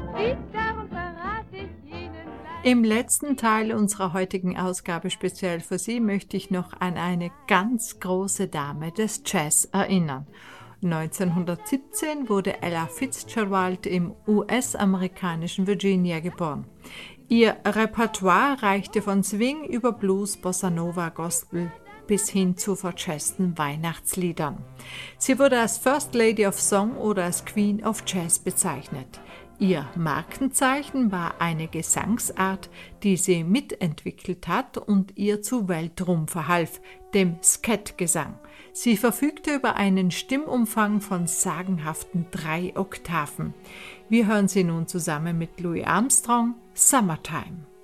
Darum verrate ich Ihnen gleich. Im letzten Teil unserer heutigen Ausgabe speziell für Sie möchte ich noch an eine ganz große Dame des Jazz erinnern. 1917 wurde Ella Fitzgerald im US-amerikanischen Virginia geboren. Ihr Repertoire reichte von Swing über Blues, Bossa Nova, Gospel bis hin zu verjazzten Weihnachtsliedern. Sie wurde als First Lady of Song oder als Queen of Jazz bezeichnet. Ihr Markenzeichen war eine Gesangsart, die sie mitentwickelt hat und ihr zu Weltruhm verhalf, dem Scat-Gesang. Sie verfügte über einen Stimmumfang von sagenhaften 3 Oktaven. Wir hören sie nun zusammen mit Louis Armstrong, Summertime.